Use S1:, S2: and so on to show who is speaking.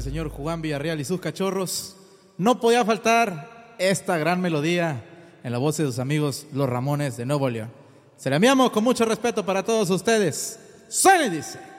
S1: señor Juan Villarreal y sus cachorros, no podía faltar esta gran melodía en la voz de sus amigos Los Ramones de Nuevo León. Se la enviamos con mucho respeto para todos ustedes. ¡Suena y dice!